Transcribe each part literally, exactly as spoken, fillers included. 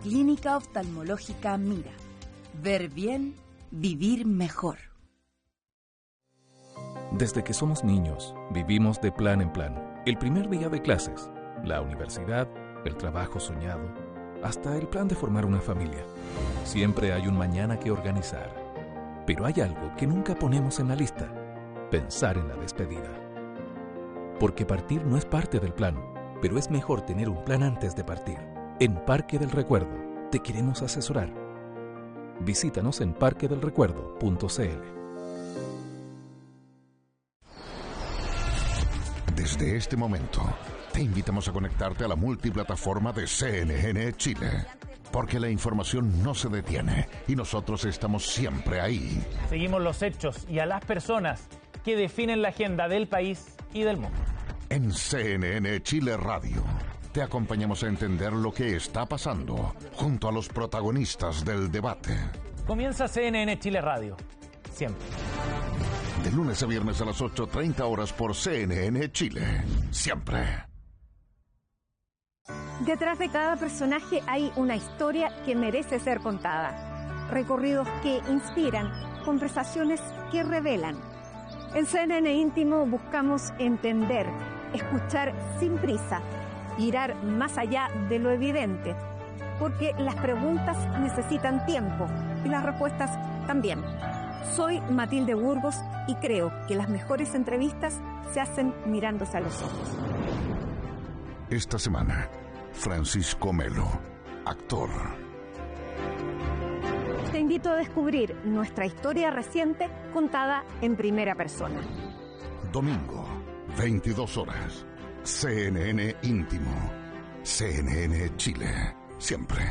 Clínica Oftalmológica Mira. Ver bien, vivir mejor. Desde que somos niños, vivimos de plan en plan. El primer día de clases, la universidad, el trabajo soñado, hasta el plan de formar una familia. Siempre hay un mañana que organizar. Pero hay algo que nunca ponemos en la lista: pensar en la despedida. Porque partir no es parte del plan, pero es mejor tener un plan antes de partir. En Parque del Recuerdo te queremos asesorar. Visítanos en parque del recuerdo punto c l. Desde este momento, te invitamos a conectarte a la multiplataforma de C N N Chile, porque la información no se detiene y nosotros estamos siempre ahí. Seguimos los hechos y a las personas que definen la agenda del país y del mundo. En C N N Chile Radio, te acompañamos a entender lo que está pasando junto a los protagonistas del debate. Comienza C N N Chile Radio, siempre. De lunes a viernes a las ocho treinta horas por C N N Chile. Siempre. Detrás de cada personaje hay una historia que merece ser contada. Recorridos que inspiran, conversaciones que revelan. En C N N Íntimo buscamos entender, escuchar sin prisa, mirar más allá de lo evidente. Porque las preguntas necesitan tiempo y las respuestas también. Soy Matilde Burgos y creo que las mejores entrevistas se hacen mirándose a los ojos. Esta semana, Francisco Melo, actor. Te invito a descubrir nuestra historia reciente contada en primera persona. Domingo, veintidós horas, C N N Íntimo, C N N Chile, siempre.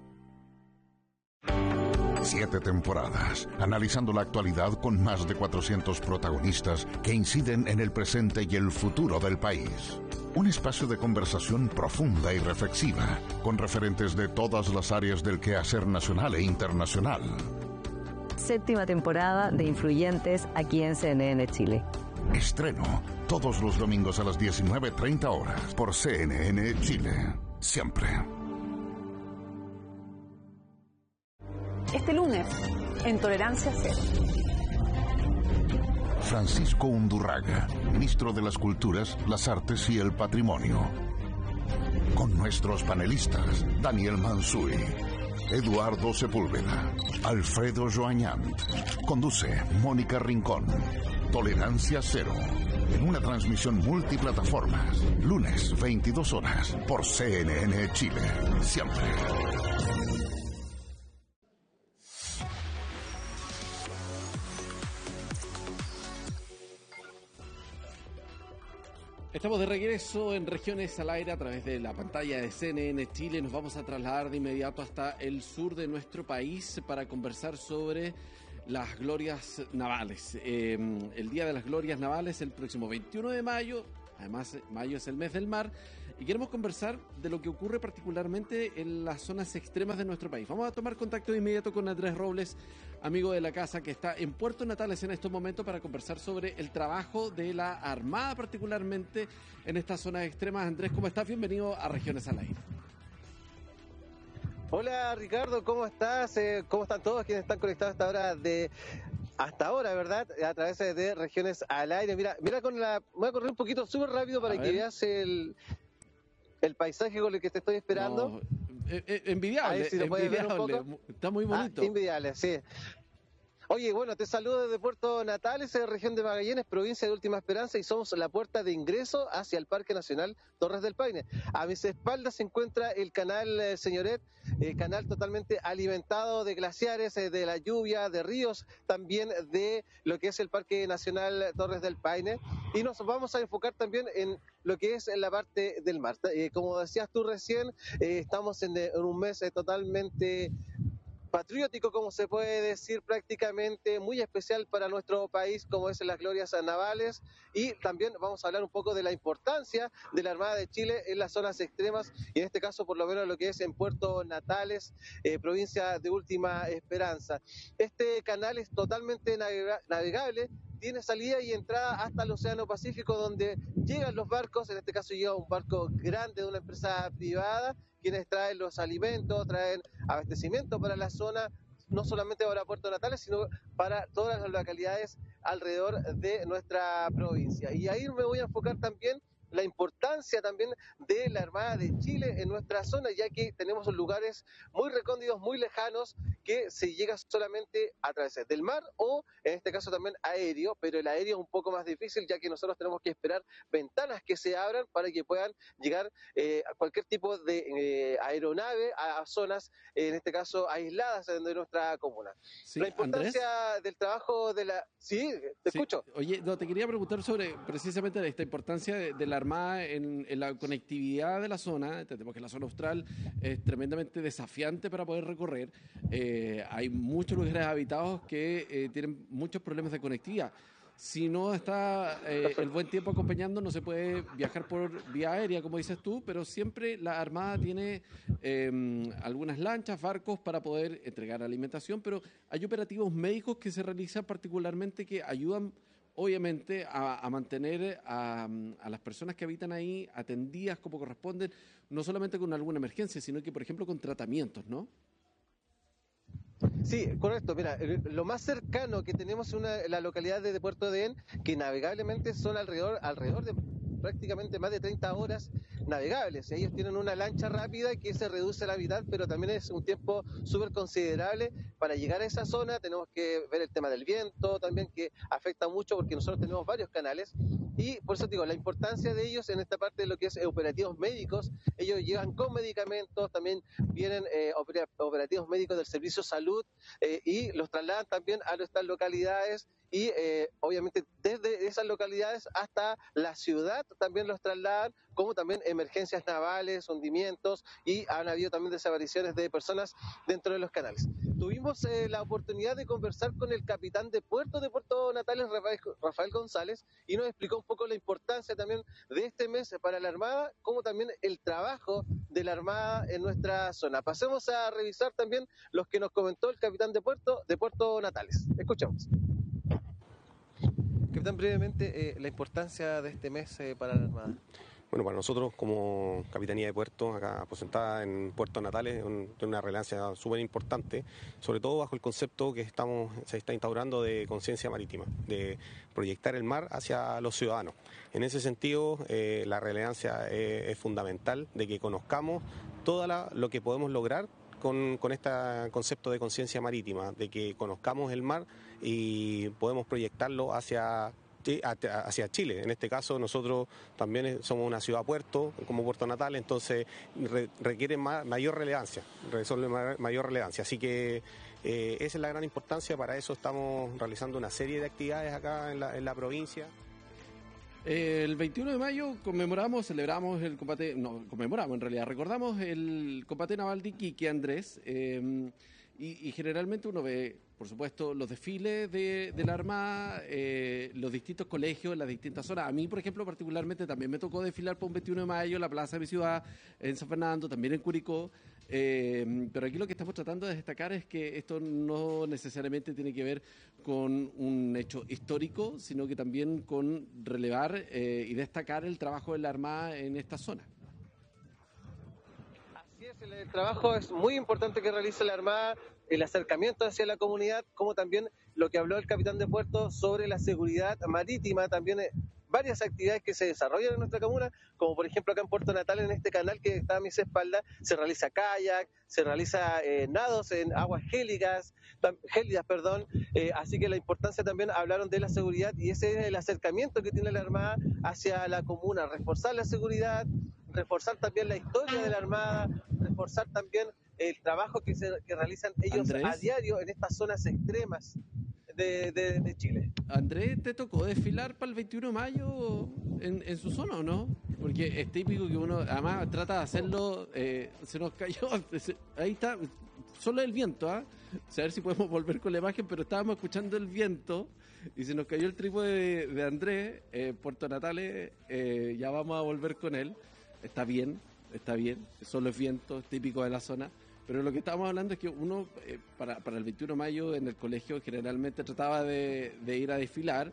Siete temporadas, analizando la actualidad con más de cuatrocientos protagonistas que inciden en el presente y el futuro del país. Un espacio de conversación profunda y reflexiva, con referentes de todas las áreas del quehacer nacional e internacional. Séptima temporada de Influyentes aquí en C N N Chile. Estreno todos los domingos a las diecinueve treinta horas por C N N Chile, siempre. Este lunes, en Tolerancia Cero. Francisco Undurraga, ministro de las Culturas, las Artes y el Patrimonio. Con nuestros panelistas, Daniel Mansuy, Eduardo Sepúlveda, Alfredo Joañán. Conduce Mónica Rincón. Tolerancia Cero. En una transmisión multiplataformas. Lunes, veintidós horas, por C N N Chile. Siempre. Estamos de regreso en Regiones al Aire a través de la pantalla de C N N Chile. Nos vamos a trasladar de inmediato hasta el sur de nuestro país para conversar sobre las glorias navales. Eh, el Día de las Glorias Navales, el próximo veintiuno de mayo. Además, mayo es el mes del mar. Y queremos conversar de lo que ocurre particularmente en las zonas extremas de nuestro país. Vamos a tomar contacto de inmediato con Andrés Robles, amigo de la casa, que está en Puerto Natales en estos momentos para conversar sobre el trabajo de la Armada, particularmente en estas zonas extremas. Andrés, ¿cómo estás? Bienvenido a Regiones al Aire. Hola Ricardo, ¿cómo estás? Eh, ¿Cómo están todos quienes están conectados hasta ahora de... Hasta ahora, ¿verdad? A través de Regiones al Aire. Mira, mira con la... Voy a correr un poquito súper rápido para que veas el... el paisaje con el que te estoy esperando. No, eh, eh, envidiable, si envidiable. Está muy bonito. Ah, envidiable, sí. Oye, bueno, te saludo desde Puerto Natales, región de Magallanes, provincia de Última Esperanza, y somos la puerta de ingreso hacia el Parque Nacional Torres del Paine. A mis espaldas se encuentra el canal eh, Señoret, eh, canal totalmente alimentado de glaciares, eh, de la lluvia, de ríos, también de lo que es el Parque Nacional Torres del Paine, y nos vamos a enfocar también en lo que es la parte del mar. Eh, como decías tú recién, eh, estamos en, en un mes eh, totalmente patriótico, como se puede decir, prácticamente muy especial para nuestro país, como es las glorias navales, y también vamos a hablar un poco de la importancia de la Armada de Chile en las zonas extremas, y en este caso por lo menos lo que es en Puerto Natales, eh, provincia de Última Esperanza. Este canal es totalmente navega- navegable, tiene salida y entrada hasta el Océano Pacífico, donde llegan los barcos. En este caso llega un barco grande de una empresa privada quienes traen los alimentos, traen abastecimiento para la zona, no solamente para Puerto Natales, sino para todas las localidades alrededor de nuestra provincia. Y ahí me voy a enfocar también la importancia también de la Armada de Chile en nuestra zona, ya que tenemos lugares muy recónditos, muy lejanos, que se llega solamente a través del mar o en este caso también aéreo, pero el aéreo es un poco más difícil, ya que nosotros tenemos que esperar ventanas que se abran para que puedan llegar eh, a cualquier tipo de eh, aeronave a, a zonas, eh, en este caso aisladas de nuestra comuna. Sí, la importancia Andrés, del trabajo de la... Sí, te sí, escucho. Oye, no, te quería preguntar sobre precisamente esta importancia de, de la Armada en, en la conectividad de la zona. Entendemos que la zona austral es tremendamente desafiante para poder recorrer. Eh, hay muchos lugares habitados que eh, tienen muchos problemas de conectividad. Si no está eh, el buen tiempo acompañando, no se puede viajar por vía aérea, como dices tú, pero siempre la Armada tiene eh, algunas lanchas, barcos para poder entregar alimentación, pero hay operativos médicos que se realizan particularmente que ayudan, obviamente, a, a mantener a, a las personas que habitan ahí atendidas como corresponden, no solamente con alguna emergencia, sino que, por ejemplo, con tratamientos, ¿no? Sí, correcto. Mira, lo más cercano que tenemos es una, la localidad de Puerto Edén, que navegablemente son alrededor, alrededor de prácticamente más de treinta horas navegables. Ellos tienen una lancha rápida que se reduce la mitad, pero también es un tiempo súper considerable para llegar a esa zona. Tenemos que ver el tema del viento también, que afecta mucho porque nosotros tenemos varios canales. Y por eso digo, la importancia de ellos en esta parte de lo que es operativos médicos, ellos llegan con medicamentos, también vienen eh, operativos médicos del Servicio Salud eh, y los trasladan también a nuestras localidades y eh, obviamente desde esas localidades hasta la ciudad también los trasladan, como también emergencias navales, hundimientos, y han habido también desapariciones de personas dentro de los canales. Tuvimos eh, la oportunidad de conversar con el capitán de puerto de Puerto Natales, Rafael, Rafael González, y nos explicó un poco la importancia también de este mes para la Armada, como también el trabajo de la Armada en nuestra zona. Pasemos a revisar también los que nos comentó el capitán de puerto de Puerto Natales. Escuchamos. Capitán, brevemente, eh, la importancia de este mes eh, para la Armada. Bueno, para nosotros como Capitanía de Puerto, acá aposentada en Puerto Natales, tiene una relevancia súper importante, sobre todo bajo el concepto que estamos se está instaurando de conciencia marítima, de proyectar el mar hacia los ciudadanos. En ese sentido, eh, la relevancia es, es fundamental de que conozcamos todo lo que podemos lograr con, con este concepto de conciencia marítima, de que conozcamos el mar y podemos proyectarlo hacia hacia Chile. En este caso nosotros también somos una ciudad puerto, como Puerto Natal, entonces re, requiere ma, mayor relevancia, resuelve ma, mayor relevancia. Así que eh, esa es la gran importancia, para eso estamos realizando una serie de actividades acá en la, en la provincia. El veintiuno de mayo conmemoramos, celebramos el combate, no, conmemoramos en realidad, recordamos el combate naval de Iquique, Andrés, eh, y, y generalmente uno ve, por supuesto, los desfiles de, de la Armada, eh, los distintos colegios, las distintas zonas. A mí, por ejemplo, particularmente también me tocó desfilar por un veintiuno de mayo en la plaza de mi ciudad, en San Fernando, también en Curicó. Eh, pero aquí lo que estamos tratando de destacar es que esto no necesariamente tiene que ver con un hecho histórico, sino que también con relevar eh, y destacar el trabajo de la Armada en esta zona. Así es, el trabajo es muy importante que realice la Armada, el acercamiento hacia la comunidad, como también lo que habló el capitán de puerto sobre la seguridad marítima, también eh, varias actividades que se desarrollan en nuestra comuna, como por ejemplo acá en Puerto Natal, en este canal que está a mis espaldas, se realiza kayak, se realiza eh, nados en aguas gélidas, gélidas, perdón, eh, así que la importancia también hablaron de la seguridad y ese es el acercamiento que tiene la Armada hacia la comuna, reforzar la seguridad, reforzar también la historia de la Armada, reforzar también el trabajo que, se, que realizan ellos Andrés, a diario en estas zonas extremas de, de, de Chile. Andrés, ¿te tocó desfilar para el veintiuno de mayo en, en su zona o no? Porque es típico que uno, además, trata de hacerlo, eh, se nos cayó, ahí está, solo el viento, ¿ah? ¿eh? A ver si podemos volver con la imagen, pero estábamos escuchando el viento y se nos cayó el trípode de, de Andrés, eh, Puerto Natales, eh, ya vamos a volver con él. Está bien, está bien, solo es viento, es típico de la zona. Pero lo que estábamos hablando es que uno, eh, para, para el veintiuno de mayo en el colegio generalmente trataba de, de ir a desfilar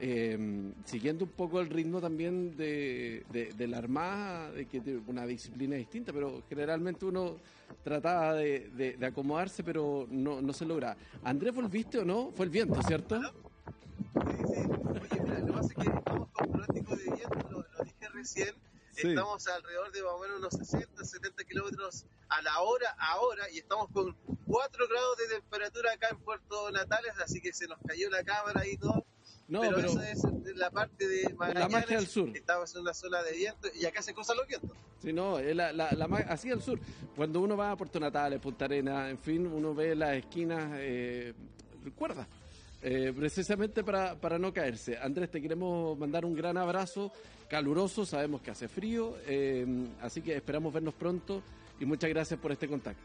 eh, siguiendo un poco el ritmo también de, de, de la Armada, de que tiene una disciplina distinta, pero generalmente uno trataba de, de, de acomodarse, pero no, no se logra. Andrés, ¿volviste o no? Fue el viento, ¿cierto? Sí, sí. Oye, mira, lo que pasa es que estamos con pronóstico de viento, lo, lo dije recién. Sí. Estamos alrededor de más o menos unos sesenta, setenta kilómetros a la hora ahora y estamos con cuatro grados de temperatura acá en Puerto Natales, así que se nos cayó la cámara y todo. No, pero, pero esa es la parte de Magallanes. La magia del sur. Estamos en una zona de viento y acá se cruzan los vientos. Sí, no, la, la, la, así al sur. Cuando uno va a Puerto Natales, Punta Arenas, en fin, uno ve las esquinas, eh, cuerdas. Eh, precisamente para, para no caerse. Andrés, te queremos mandar un gran abrazo caluroso, sabemos que hace frío, eh, así que esperamos vernos pronto y muchas gracias por este contacto.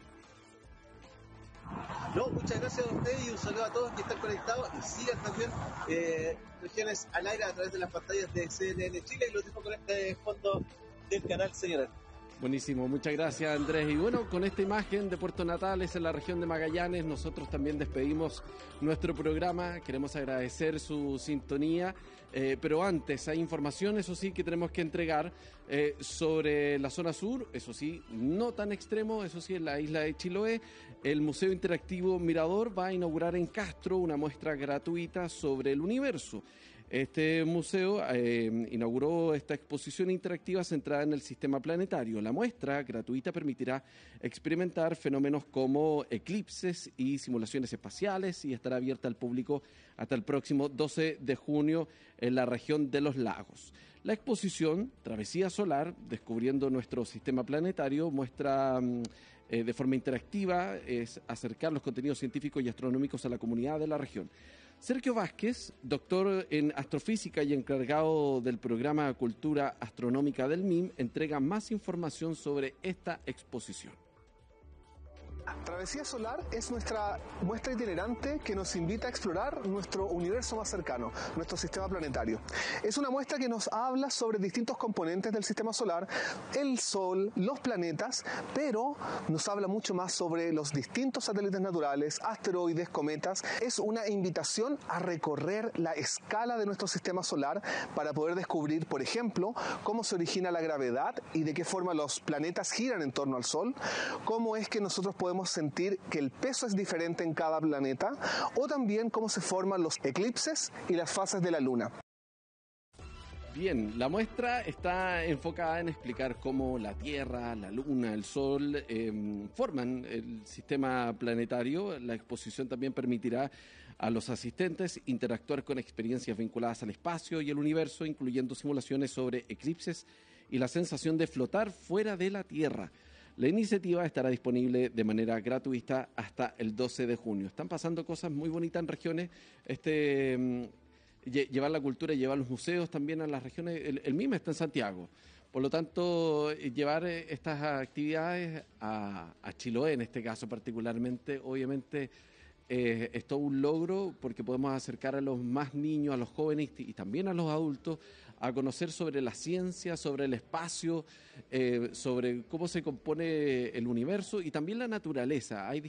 No, muchas gracias a ustedes y un saludo a todos que están conectados y sigan también eh, Regiones al Aire a través de las pantallas de C N N Chile y los dejo con este fondo del canal, señora. Buenísimo, muchas gracias Andrés. Y bueno, con esta imagen de Puerto Natales en la región de Magallanes, nosotros también despedimos nuestro programa. Queremos agradecer su sintonía, eh, pero antes hay información, eso sí, que tenemos que entregar eh, sobre la zona sur, eso sí, no tan extremo, eso sí, en la isla de Chiloé. El Museo Interactivo Mirador va a inaugurar en Castro una muestra gratuita sobre el universo. Este museo eh, inauguró esta exposición interactiva centrada en el sistema planetario. La muestra gratuita permitirá experimentar fenómenos como eclipses y simulaciones espaciales y estará abierta al público hasta el próximo doce de junio en la región de los lagos. La exposición Travesía Solar, descubriendo nuestro sistema planetario, muestra eh, de forma interactiva es acercar los contenidos científicos y astronómicos a la comunidad de la región. Sergio Vázquez, doctor en astrofísica y encargado del programa Cultura Astronómica del M I M, entrega más información sobre esta exposición. Travesía Solar es nuestra muestra itinerante que nos invita a explorar nuestro universo más cercano, nuestro sistema planetario. Es una muestra que nos habla sobre distintos componentes del sistema solar, el Sol, los planetas, pero nos habla mucho más sobre los distintos satélites naturales, asteroides, cometas. Es una invitación a recorrer la escala de nuestro sistema solar para poder descubrir, por ejemplo, cómo se origina la gravedad y de qué forma los planetas giran en torno al Sol, cómo es que nosotros podemos sentir que el peso es diferente en cada planeta, o también cómo se forman los eclipses y las fases de la Luna. Bien, la muestra está enfocada en explicar cómo la Tierra, la Luna, el Sol eh, forman el sistema planetario. La exposición también permitirá a los asistentes interactuar con experiencias vinculadas al espacio y el universo, incluyendo simulaciones sobre eclipses y la sensación de flotar fuera de la Tierra. La iniciativa estará disponible de manera gratuita hasta el doce de junio. Están pasando cosas muy bonitas en regiones. Este, llevar la cultura y llevar los museos también a las regiones. El, el M I M está en Santiago. Por lo tanto, llevar estas actividades a, a Chiloé, en este caso particularmente, obviamente eh, es todo un logro porque podemos acercar a los más niños, a los jóvenes y también a los adultos a conocer sobre la ciencia, sobre el espacio, eh, sobre cómo se compone el universo y también la naturaleza. Hay